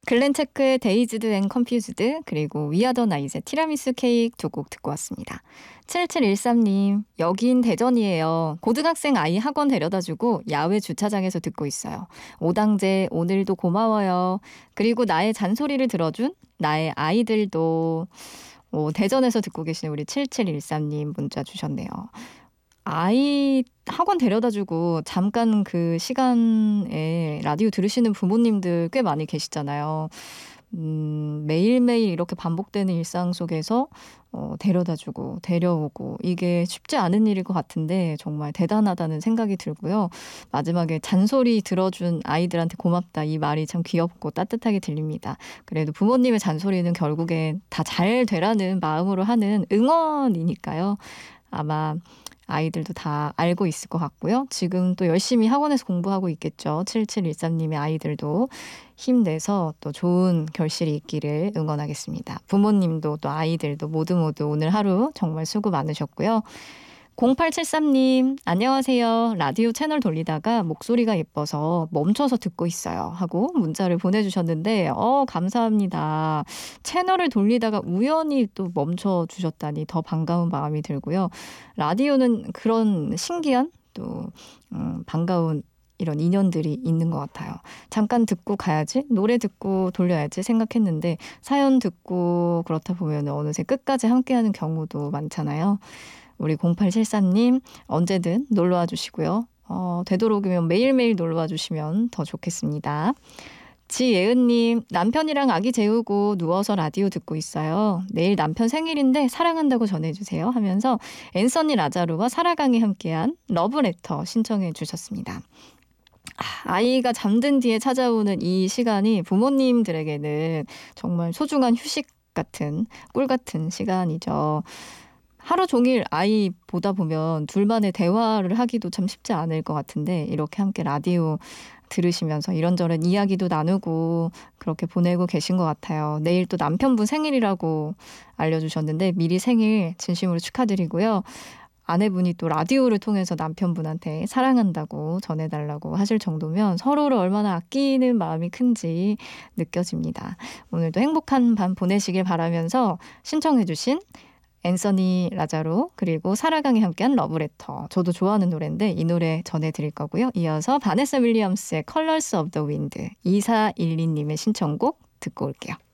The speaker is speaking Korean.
글렌체크의 데이즈드 앤 컨퓨즈드 그리고 위아더 나잇의 티라미수 케이크 두 곡 듣고 왔습니다. 7713님 여긴 대전이에요. 고등학생 아이 학원 데려다주고 야외 주차장에서 듣고 있어요. 오당제 오늘도 고마워요. 그리고 나의 잔소리를 들어준 나의 아이들도. 대전에서 듣고 계시는 우리 7713님 문자 주셨네요. 아이 학원 데려다주고 잠깐 그 시간에 라디오 들으시는 부모님들 꽤 많이 계시잖아요. 매일매일 이렇게 반복되는 일상 속에서 데려다주고 데려오고 이게 쉽지 않은 일일 것 같은데 정말 대단하다는 생각이 들고요. 마지막에 잔소리 들어준 아이들한테 고맙다 이 말이 참 귀엽고 따뜻하게 들립니다. 그래도 부모님의 잔소리는 결국엔 다 잘 되라는 마음으로 하는 응원이니까요. 아마 아이들도 다 알고 있을 것 같고요. 지금 또 열심히 학원에서 공부하고 있겠죠. 7713님의 아이들도 힘내서 또 좋은 결실이 있기를 응원하겠습니다. 부모님도 또 아이들도 모두 오늘 하루 정말 수고 많으셨고요. 0873님 안녕하세요. 라디오 채널 돌리다가 목소리가 예뻐서 멈춰서 듣고 있어요 하고 문자를 보내주셨는데 감사합니다. 채널을 돌리다가 우연히 또 멈춰주셨다니 더 반가운 마음이 들고요. 라디오는 그런 신기한 또 반가운 이런 인연들이 있는 것 같아요. 잠깐 듣고 가야지, 노래 듣고 돌려야지 생각했는데 사연 듣고 그렇다 보면 어느새 끝까지 함께하는 경우도 많잖아요. 우리 0873님 언제든 놀러와 주시고요. 되도록이면 매일매일 놀러와 주시면 더 좋겠습니다. 지예은님 남편이랑 아기 재우고 누워서 라디오 듣고 있어요. 내일 남편 생일인데 사랑한다고 전해주세요 하면서 앤서니 라자루와 사라강이 함께한 러브레터 신청해 주셨습니다. 아이가 잠든 뒤에 찾아오는 이 시간이 부모님들에게는 정말 소중한 휴식 같은 꿀 같은 시간이죠. 하루 종일 아이 보다 보면 둘만의 대화를 하기도 참 쉽지 않을 것 같은데 이렇게 함께 라디오 들으시면서 이런저런 이야기도 나누고 그렇게 보내고 계신 것 같아요. 내일 또 남편분 생일이라고 알려주셨는데 미리 생일 진심으로 축하드리고요. 아내분이 또 라디오를 통해서 남편분한테 사랑한다고 전해달라고 하실 정도면 서로를 얼마나 아끼는 마음이 큰지 느껴집니다. 오늘도 행복한 밤 보내시길 바라면서 신청해주신 앤서니 라자로 그리고 사라강이 함께한 러브레터 저도 좋아하는 노래인데 이 노래 전해드릴 거고요. 이어서 바네사 윌리엄스의 Colors of the Wind 2412님의 신청곡 듣고 올게요.